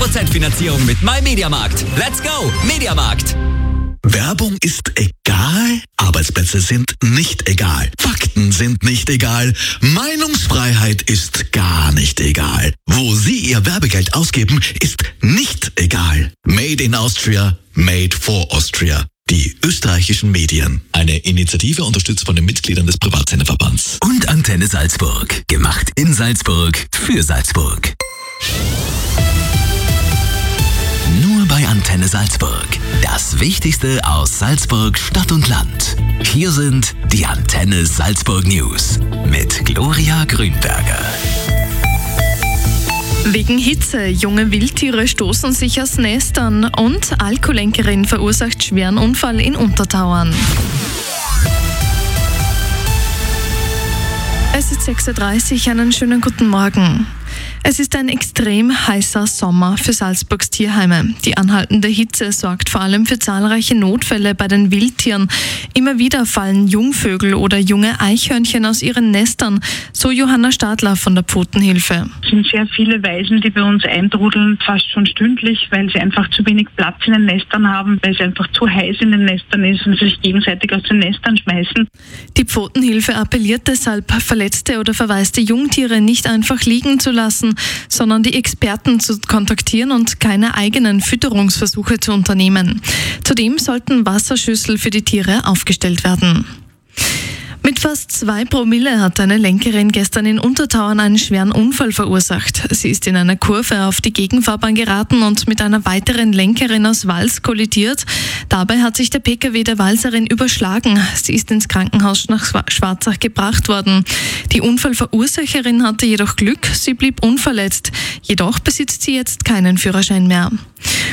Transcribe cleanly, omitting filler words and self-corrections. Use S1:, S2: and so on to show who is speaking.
S1: 0% Finanzierung mit MyMediaMarkt. Let's go, Mediamarkt!
S2: Werbung ist egal, Arbeitsplätze sind nicht egal, Fakten sind nicht egal, Meinungsfreiheit ist gar nicht egal. Wo Sie Ihr Werbegeld ausgeben, ist nicht egal. Made in Austria, made for Austria. Die österreichischen Medien. Eine Initiative unterstützt von den Mitgliedern des Privatsenderverbands.
S3: Und Antenne Salzburg. Gemacht in Salzburg, für Salzburg. Nur bei Antenne Salzburg. Das Wichtigste aus Salzburg, Stadt und Land. Hier sind die Antenne Salzburg News mit Gloria Grünberger.
S4: Wegen Hitze, junge Wildtiere stoßen sich aus Nestern und Alkoholenkerin verursacht schweren Unfall in Untertauern. Es ist 6:30 Uhr, einen schönen guten Morgen. Es ist ein extrem heißer Sommer für Salzburgs Tierheime. Die anhaltende Hitze sorgt vor allem für zahlreiche Notfälle bei den Wildtieren. Immer wieder fallen Jungvögel oder junge Eichhörnchen aus ihren Nestern, so Johanna Stadler von der Pfotenhilfe.
S5: Es sind sehr viele Weisen, die bei uns eintrudeln, fast schon stündlich, weil sie einfach zu wenig Platz in den Nestern haben, weil es einfach zu heiß in den Nestern ist und sie sich gegenseitig aus den Nestern schmeißen.
S4: Die Pfotenhilfe appelliert deshalb, verletzte oder verwaiste Jungtiere nicht einfach liegen zu lassen, sondern die Experten zu kontaktieren und keine eigenen Fütterungsversuche zu unternehmen. Zudem sollten Wasserschüssel für die Tiere aufgestellt werden. Mit fast 2 Promille hat eine Lenkerin gestern in Untertauern einen schweren Unfall verursacht. Sie ist in einer Kurve auf die Gegenfahrbahn geraten und mit einer weiteren Lenkerin aus Wals kollidiert. Dabei hat sich der Pkw der Walserin überschlagen. Sie ist ins Krankenhaus nach Schwarzach gebracht worden. Die Unfallverursacherin hatte jedoch Glück, sie blieb unverletzt. Jedoch besitzt sie jetzt keinen Führerschein mehr.